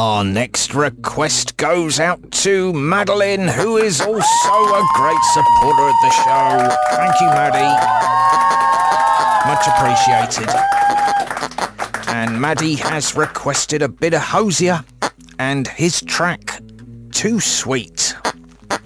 Our next request goes out to Madeline, who is also a great supporter of the show. Thank you, Maddie. Much appreciated. And Maddie has requested a bit of Hosier and his track, Too Sweet.